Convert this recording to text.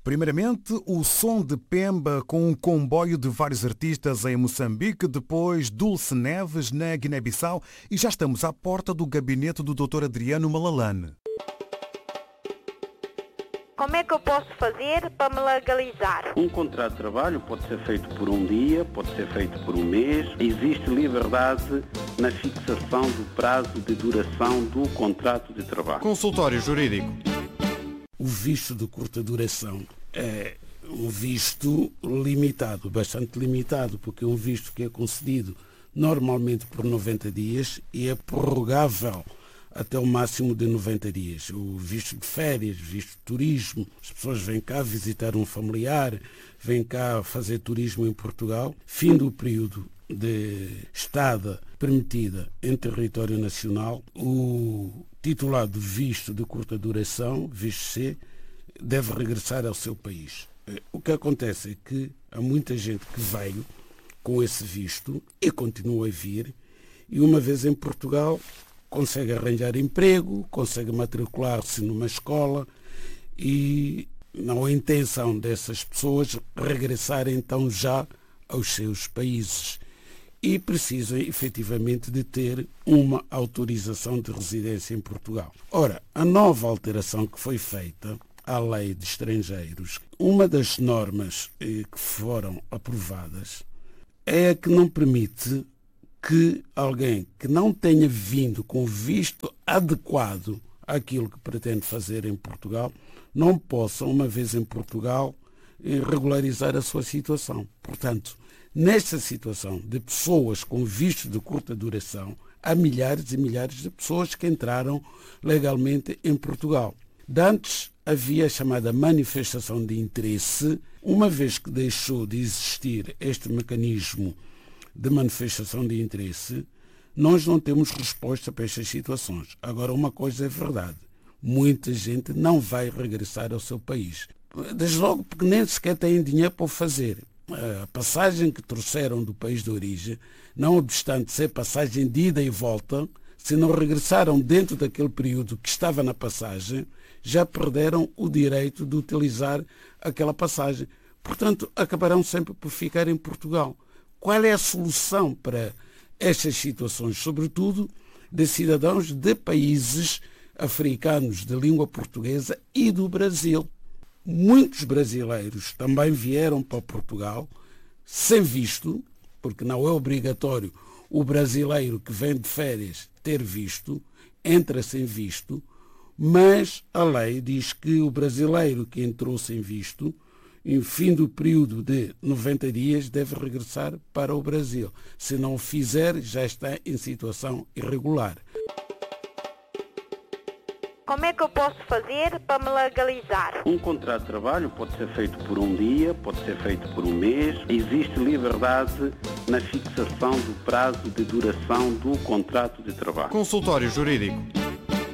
Primeiramente, o som de Pemba com um comboio de vários artistas em Moçambique, depois Dulce Neves na Guiné-Bissau e já estamos à porta do gabinete do Dr. Adriano Malalane. Como é que eu posso fazer para me legalizar? Um contrato de trabalho pode ser feito por um dia, pode ser feito por um mês. Existe liberdade na fixação do prazo de duração do contrato de trabalho. Consultório Jurídico. O visto de curta duração é um visto limitado, bastante limitado, porque é um visto que é concedido normalmente por 90 dias e é prorrogável até o máximo de 90 dias. O visto de férias, visto de turismo, as pessoas vêm cá visitar um familiar, vêm cá fazer turismo em Portugal. Fim do período de estada permitida em território nacional, o titular do visto de curta duração, visto C, deve regressar ao seu país. O que acontece é que há muita gente que veio com esse visto e continua a vir, e uma vez em Portugal consegue arranjar emprego, consegue matricular-se numa escola e não há intenção dessas pessoas regressarem então já aos seus países e precisam efetivamente de ter uma autorização de residência em Portugal. Ora, a nova alteração que foi feita à lei de estrangeiros, uma das normas que foram aprovadas é a que não permite que alguém que não tenha vindo com visto adequado àquilo que pretende fazer em Portugal não possa, uma vez em Portugal, regularizar a sua situação. Portanto, nesta situação de pessoas com visto de curta duração, há milhares e milhares de pessoas que entraram legalmente em Portugal. De antes havia a chamada manifestação de interesse, uma vez que deixou de existir este mecanismo de manifestação de interesse, nós não temos resposta para estas situações. Agora, uma coisa é verdade, muita gente não vai regressar ao seu país. Desde logo porque nem sequer têm dinheiro para o fazer. A passagem que trouxeram do país de origem, não obstante ser passagem de ida e volta, se não regressaram dentro daquele período que estava na passagem, já perderam o direito de utilizar aquela passagem. Portanto, acabarão sempre por ficar em Portugal. Qual é a solução para estas situações, sobretudo de cidadãos de países africanos de língua portuguesa e do Brasil? Muitos brasileiros também vieram para Portugal sem visto, porque não é obrigatório o brasileiro que vem de férias ter visto, entra sem visto, mas a lei diz que o brasileiro que entrou sem visto, em fim do período de 90 dias, deve regressar para o Brasil. Se não o fizer, já está em situação irregular. Como é que eu posso fazer para me legalizar? Um contrato de trabalho pode ser feito por um dia, pode ser feito por um mês. Existe liberdade na fixação do prazo de duração do contrato de trabalho. Consultório Jurídico.